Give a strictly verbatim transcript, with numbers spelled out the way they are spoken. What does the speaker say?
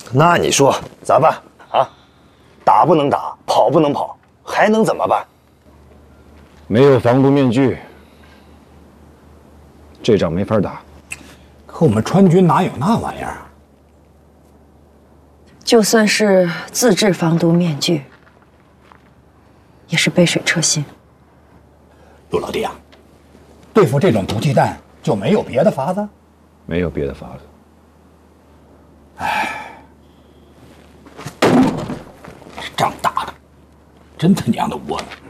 那你说咋办啊？打不能打，跑不能跑，还能怎么办？ 没有防毒面具，这仗没法打。 可我们川军哪有那玩意儿？ 就算是自制防毒面具，也是杯水车薪。 陆老弟啊，对付这种毒气弹就没有别的法子？ 没有别的法子。 唉，这仗打的真他娘的窝囊。